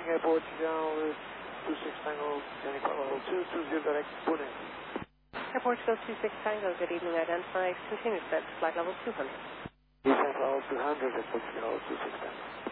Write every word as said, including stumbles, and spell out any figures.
Air Portugal, uh, two six Tango, Danny Quad level two, two zero direct, Pune. Air Portugal two six Tango, good evening, identify, continue set, flight level two hundred. Descent level two hundred at Portugal two six Tango.